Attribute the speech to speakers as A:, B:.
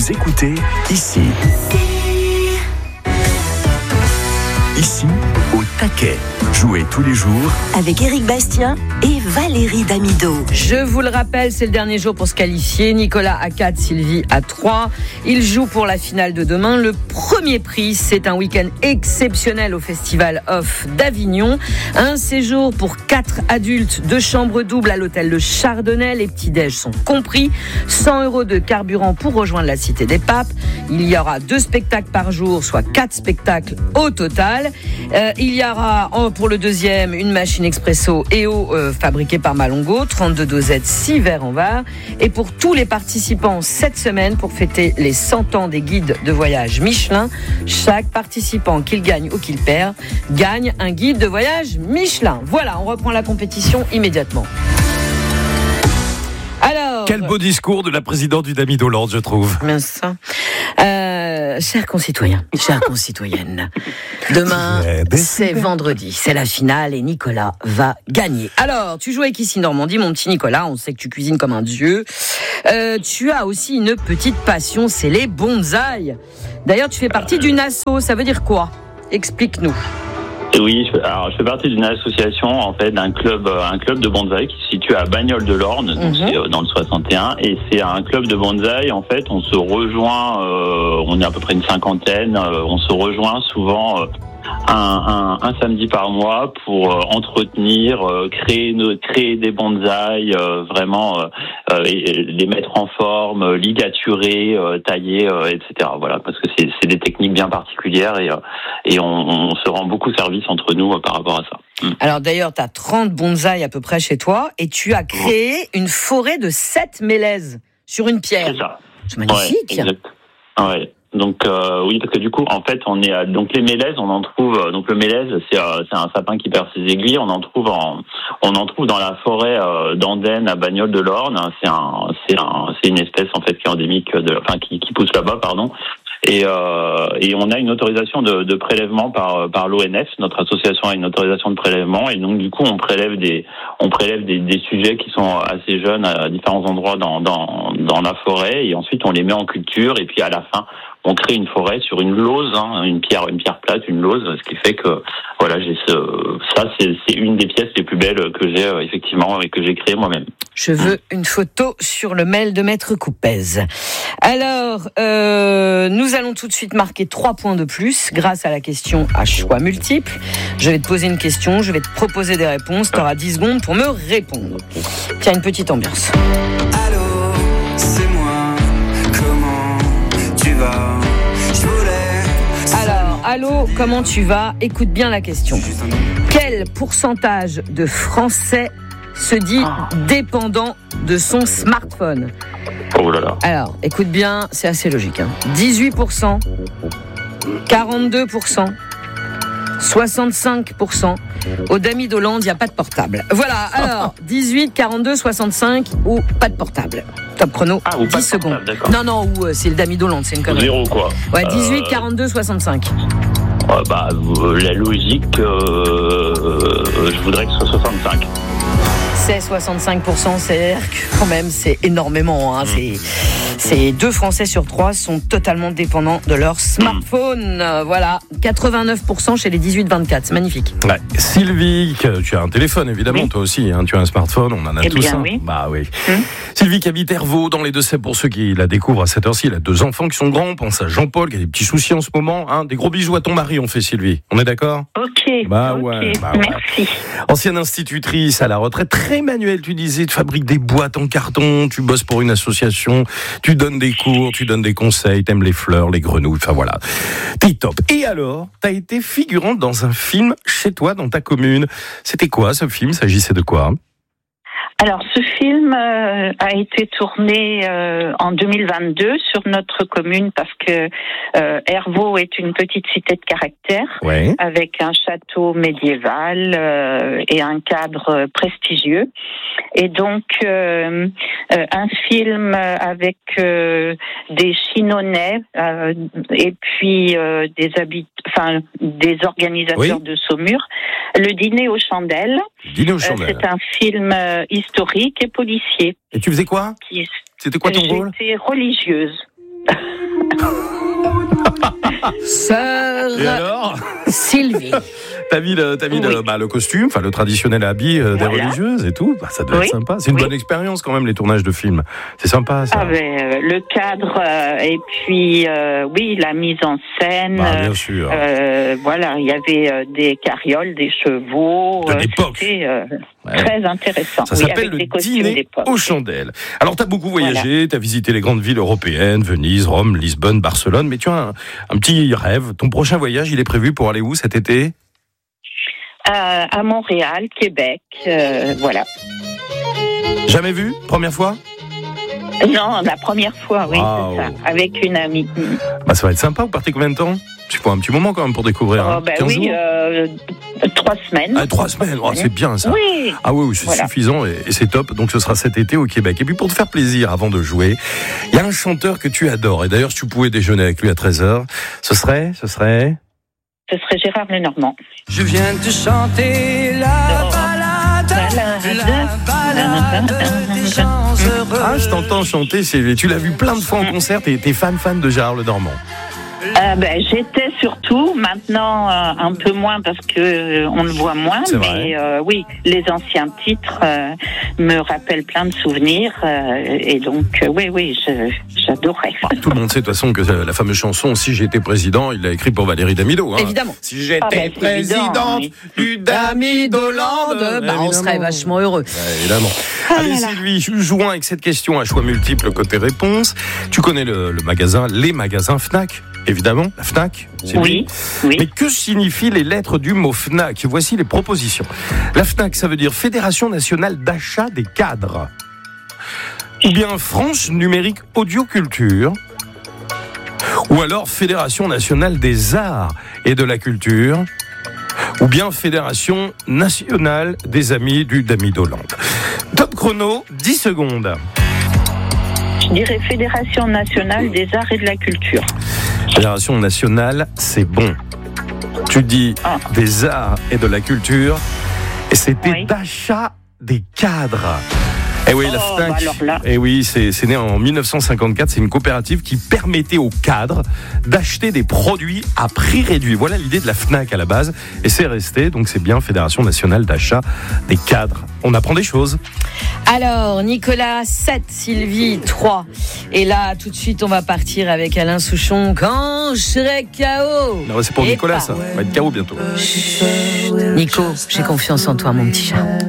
A: Vous écoutez ici. Ici, au taquet. Jouez tous les jours
B: avec Éric Bastien et Valérie Damido.
C: Je vous le rappelle, c'est le dernier jour pour se qualifier. Nicolas à 4, Sylvie à 3. Ils jouent pour la finale de demain. Le premier prix, c'est un week-end exceptionnel au Festival Off d'Avignon. Un séjour pour 4 adultes, 2 chambres doubles à l'hôtel Le Chardonnay. Les petits-déj sont compris. 100 € de carburant pour rejoindre la Cité des Papes. Il y aura 2 spectacles par jour, soit 4 spectacles au total. Il y aura pour le deuxième une machine expresso EO fabriquée par Malongo, 32 dosettes, 6 verres en var. Et pour tous les participants cette semaine, pour fêter les 100 ans des guides de voyage Michelin, chaque participant, qu'il gagne ou qu'il perd, gagne un guide de voyage Michelin. Voilà, on reprend la compétition immédiatement. Alors,
D: quel beau discours de la présidente du Damido Land, je trouve.
C: Mince. Chers concitoyens, chères concitoyennes, demain, c'est vendredi, c'est la finale et Nicolas va gagner. Alors, tu joues avec Ici Normandie, mon petit Nicolas, on sait que tu cuisines comme un dieu. Tu as aussi une petite passion, c'est les bonsaïs. D'ailleurs, tu fais partie d'une asso, ça veut dire quoi ? Explique-nous.
E: Oui, je fais partie d'une association, en fait, un club de bonsaï qui se situe à Bagnoles-de-l'Orne, donc c'est dans le 61, et c'est un club de bonsaï. En fait, on se rejoint, on est à peu près une cinquantaine, on se rejoint souvent un samedi par mois pour entretenir, créer des bonsaïs, vraiment les mettre en forme, ligaturer, tailler, etc. Voilà, parce que c'est des techniques bien particulières et on se rend beaucoup service entre nous par rapport à ça.
C: Alors d'ailleurs, tu as 30 bonsaïs à peu près chez toi et tu as créé une forêt de 7 mélèzes sur une pierre.
E: C'est ça.
C: C'est magnifique.
E: Ouais, exact. Ouais. Donc oui, parce que du coup, en fait, on est donc les mélèzes, on en trouve. Donc le mélèze, c'est un sapin qui perd ses aiguilles. On en trouve dans la forêt d'Andenne à Bagnoles-de-l'Orne. C'est une espèce en fait qui est endémique qui pousse là-bas, pardon. Et on a une autorisation de prélèvement par l'ONF. Notre association a une autorisation de prélèvement et donc du coup on prélève des sujets qui sont assez jeunes à différents endroits dans la forêt et ensuite on les met en culture et puis à la fin on crée une forêt sur une lauze, une pierre plate, une lauze, ce qui fait que voilà, c'est une des pièces les plus belles que j'ai effectivement et que j'ai créées moi-même.
C: Je veux une photo sur le mail de Maître Coupez. Alors, nous allons tout de suite marquer 3 points de plus grâce à la question à choix multiples. Je vais te poser une question, je vais te proposer des réponses. Tu auras 10 secondes pour me répondre. Tiens, une petite ambiance.
F: Allô, c'est moi, comment tu vas ?
C: Alors, allô, comment tu vas ? Écoute bien la question. Quel pourcentage de Français se dit dépendant de son smartphone ?
E: Oh là là.
C: Alors, écoute bien, c'est assez logique. 18%, 42%, 65%. Au Damido Land, il n'y a pas de portable. Voilà, alors, 18, 42, 65 ou pas de portable. Top chrono, 10 secondes. Non, c'est le Damido Land, c'est une connerie.
E: 0 quoi.
C: Ouais, 18, 42, 65.
E: La logique, je voudrais que ce soit 65.
C: C'est 65%, c'est quand même, c'est énormément. C'est 2 Français sur 3 sont totalement dépendants de leur smartphone. Voilà, 89% chez les 18-24, c'est magnifique.
D: Ouais. Sylvie, tu as un téléphone évidemment, toi aussi, tu as un smartphone, on en a tous un.
G: Oui.
D: Bah oui. Sylvie qui habite Hervaux, dans les Deux-Sèvres, pour ceux qui la découvrent à cette heure-ci, elle a 2 enfants qui sont grands, on pense à Jean-Paul qui a des petits soucis en ce moment. Des gros bisous à ton mari, on fait Sylvie, on est d'accord ?
G: Ok, merci.
D: Ancienne institutrice à la retraite, très manuelle, tu disais, tu fabriques des boîtes en carton, tu bosses pour une association, tu donnes des cours, tu donnes des conseils, t'aimes les fleurs, les grenouilles, enfin voilà, t'es top. Et alors, t'as été figurante dans un film chez toi, dans ta commune. C'était quoi ce film ? S'agissait de quoi ?
G: Alors, ce film a été tourné en 2022 sur notre commune parce que Hervaux est une petite cité de caractère avec un château médiéval et un cadre prestigieux. Et donc, un film avec des Chinonnais et puis des organisateurs de Saumur. Le Dîner aux chandelles. C'est un film historique et policier.
D: Et tu faisais quoi ? C'était quoi ton rôle ?
G: J'étais religieuse.
C: Sœur
D: Et alors
C: Sylvie.
D: T'as mis le costume, enfin le traditionnel habit des religieuses et tout. Bah, ça doit être sympa. C'est une bonne expérience quand même, les tournages de films. C'est sympa, ça.
G: Le cadre et puis la mise en scène.
D: Bien sûr.
G: Voilà, il y avait des carrioles, des chevaux.
D: De l'époque.
G: C'était très intéressant.
D: Ça s'appelle le dîner aux chandelles. Alors, t'as beaucoup voyagé, t'as visité les grandes villes européennes, Venise, Rome, Lisbonne, Barcelone, mais tu as un petit rêve. Ton prochain voyage, il est prévu pour aller où cet été ?
G: À Montréal, Québec, voilà.
D: Jamais vu ? Première fois ?
G: Non, la première fois, oui, c'est ça, avec une amie.
D: Bah, ça va être sympa, vous partez combien de temps ? Tu prends un petit moment quand même pour découvrir. 15 jours
G: 3 semaines.
D: 3 semaines, c'est bien ça.
G: Oui.
D: Ah oui, c'est suffisant et c'est top. Donc ce sera cet été au Québec. Et puis pour te faire plaisir avant de jouer, il y a un chanteur que tu adores. Et d'ailleurs, si tu pouvais déjeuner avec lui à 13h, ce serait
G: Gérard Lenormand.
F: Je viens de chanter la balade des gens heureux.
D: Ah, je t'entends chanter, tu l'as vu plein de fois en concert, t'es fan de Gérard Lenormand.
G: J'étais surtout, maintenant un peu moins parce que on le voit moins, mais oui, les anciens titres me rappellent plein de souvenirs et donc j'adorais.
D: Tout le monde sait de toute façon que la fameuse chanson Si j'étais président, il l'a écrit pour Valérie Damido. Hein.
C: Évidemment.
D: Si j'étais présidente du Damidoland,
C: on serait vachement heureux.
D: Évidemment. Allez Sylvie, jouons avec cette question à choix multiples côté réponse. Tu connais les magasins Fnac? Évidemment, la Fnac.
G: Oui.
D: Mais que signifient les lettres du mot Fnac? Voici les propositions. La Fnac, ça veut dire Fédération nationale d'achat des cadres. Ou bien France numérique audio-culture. Ou alors Fédération nationale des arts et de la culture. Ou bien Fédération nationale des amis du Damidoland. Top chrono, 10 secondes.
G: Je dirais Fédération nationale des arts et de la culture.
D: Fédération nationale, c'est bon. Tu dis des arts et de la culture, et c'était d'achat des cadres. Eh oui, la Fnac. Eh oui, c'est né en 1954. C'est une coopérative qui permettait aux cadres d'acheter des produits à prix réduit. Voilà l'idée de la Fnac à la base, et c'est resté. Donc c'est bien Fédération nationale d'achat des cadres. On apprend des choses.
C: Alors, Nicolas, 7, Sylvie, 3. Et là, tout de suite, on va partir avec Alain Souchon. Quand je serai KO.
D: Non, c'est pour Nicolas, ça. On va être KO bientôt.
C: Nico, j'ai confiance en toi, mon petit chat.